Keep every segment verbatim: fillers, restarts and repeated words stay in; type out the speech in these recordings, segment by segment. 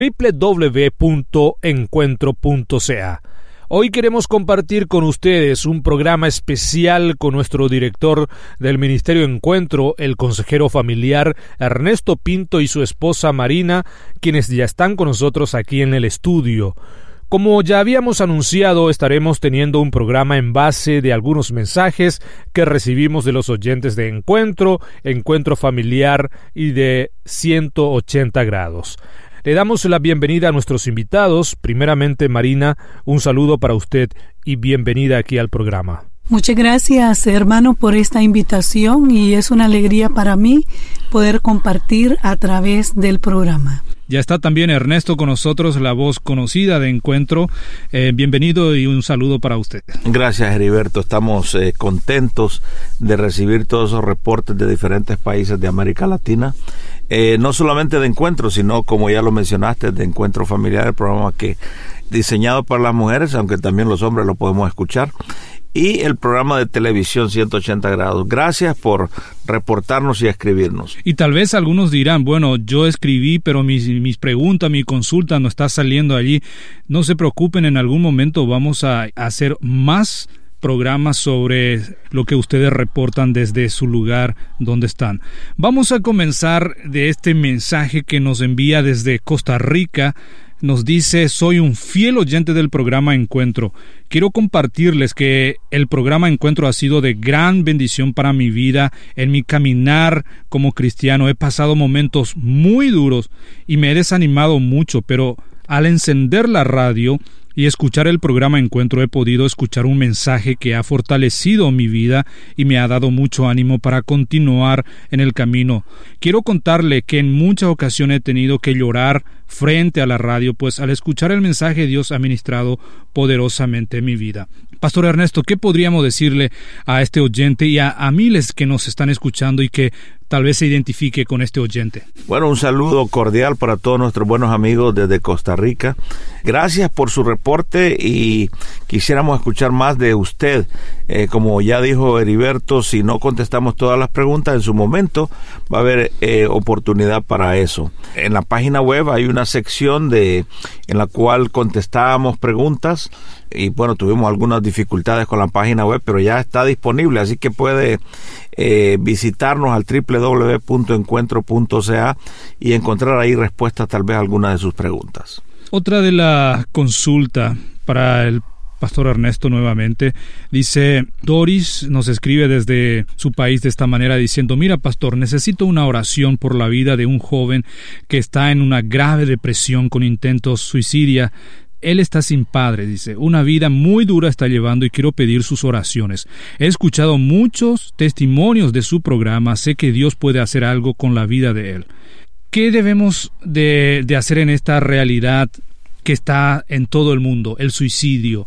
doble u doble u doble u punto encuentro punto c a. Hoy queremos compartir con ustedes un programa especial con nuestro director del Ministerio Encuentro, el consejero familiar Ernesto Pinto y su esposa Marina, quienes ya están con nosotros aquí en el estudio. Como ya habíamos anunciado, estaremos teniendo un programa en base de algunos mensajes que recibimos de los oyentes de Encuentro, Encuentro Familiar y de ciento ochenta grados. Le damos la bienvenida a nuestros invitados. Primeramente, Marina, un saludo para usted y bienvenida aquí al programa. Muchas gracias, hermano, por esta invitación y es una alegría para mí poder compartir a través del programa. Ya está también Ernesto con nosotros, la voz conocida de Encuentro. Eh, bienvenido y un saludo para usted. Gracias, Heriberto. Estamos eh, contentos de recibir todos esos reportes de diferentes países de América Latina. Eh, no solamente de Encuentro, sino, como ya lo mencionaste, de Encuentro Familiar, el programa que diseñado para las mujeres, aunque también los hombres lo podemos escuchar, y el programa de televisión ciento ochenta grados. Gracias por reportarnos y escribirnos. Y tal vez algunos dirán, bueno, yo escribí, pero mis, mis preguntas, mi consulta no está saliendo allí. No se preocupen, en algún momento vamos a hacer más programas sobre lo que ustedes reportan desde su lugar donde están. Vamos a comenzar de este mensaje que nos envía desde Costa Rica. Nos dice: soy un fiel oyente del programa Encuentro. Quiero compartirles que el programa Encuentro ha sido de gran bendición para mi vida. En mi caminar como cristiano he pasado momentos muy duros y me he desanimado mucho, pero al encender la radio y escuchar el programa Encuentro he podido escuchar un mensaje que ha fortalecido mi vida y me ha dado mucho ánimo para continuar en el camino. Quiero contarle que en muchas ocasiones he tenido que llorar frente a la radio, pues al escuchar el mensaje Dios ha ministrado poderosamente mi vida. Pastor Ernesto, ¿qué podríamos decirle a este oyente y a, a miles que nos están escuchando y que tal vez se identifique con este oyente? Bueno, un saludo cordial para todos nuestros buenos amigos desde Costa Rica. Gracias por su reporte y quisiéramos escuchar más de usted. Eh, como ya dijo Heriberto, si no contestamos todas las preguntas en su momento, va a haber eh, oportunidad para eso. En la página web hay una sección de en la cual contestábamos preguntas y bueno, tuvimos algunas dificultades con la página web, pero ya está disponible, así que puede eh, visitarnos al doble u doble u doble u punto encuentro punto c a y encontrar ahí respuestas tal vez a algunas de sus preguntas. Otra de la consulta para el Pastor Ernesto nuevamente, dice Doris, nos escribe desde su país de esta manera diciendo: mira, pastor, necesito una oración por la vida de un joven que está en una grave depresión con intentos suicidia. Él está sin padre, dice, una vida muy dura está llevando y quiero pedir sus oraciones. He escuchado muchos testimonios de su programa, sé que Dios puede hacer algo con la vida de él. ¿Qué debemos de, de hacer en esta realidad que está en todo el mundo, el suicidio?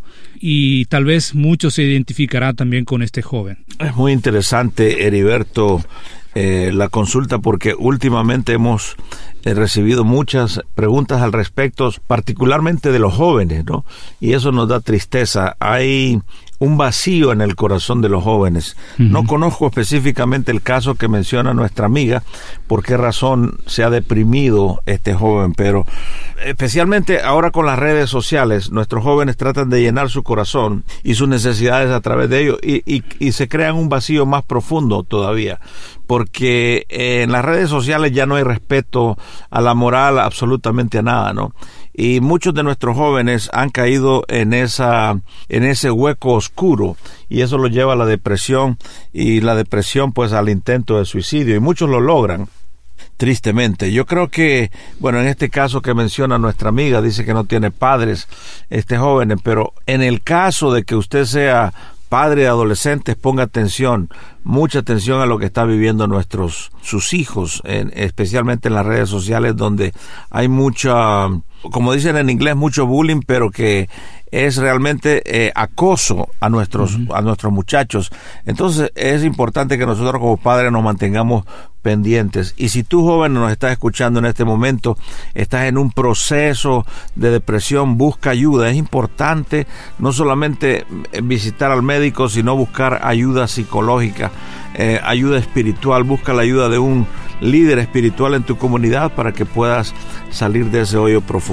Y tal vez muchos se identificarán también con este joven. Es muy interesante, Heriberto, eh, la consulta, porque últimamente hemos eh, recibido muchas preguntas al respecto, particularmente de los jóvenes, ¿no? Y eso nos da tristeza. Hay un vacío en el corazón de los jóvenes. Uh-huh. No conozco específicamente el caso que menciona nuestra amiga, por qué razón se ha deprimido este joven, pero especialmente ahora con las redes sociales, nuestros jóvenes tratan de llenar su corazón y sus necesidades a través de ello y, y, y se crean un vacío más profundo todavía, porque en las redes sociales ya no hay respeto a la moral, absolutamente a nada, ¿no? Y muchos de nuestros jóvenes han caído en esa en ese hueco oscuro y eso los lleva a la depresión y la depresión pues al intento de suicidio y muchos lo logran, tristemente. Yo creo que, bueno, en este caso que menciona nuestra amiga, dice que no tiene padres este joven, pero en el caso de que usted sea padre de adolescentes, ponga atención, mucha atención a lo que están viviendo nuestros, sus hijos, en, especialmente en las redes sociales donde hay mucha, como dicen en inglés, mucho bullying, pero que es realmente eh, acoso a nuestros, uh-huh. a nuestros muchachos. Entonces es importante que nosotros como padres nos mantengamos pendientes. Y si tú, joven, nos estás escuchando en este momento, estás en un proceso de depresión, busca ayuda. Es importante no solamente visitar al médico, sino buscar ayuda psicológica. eh, ayuda espiritual, busca la ayuda de un líder espiritual en tu comunidad para que puedas salir de ese hoyo profundo.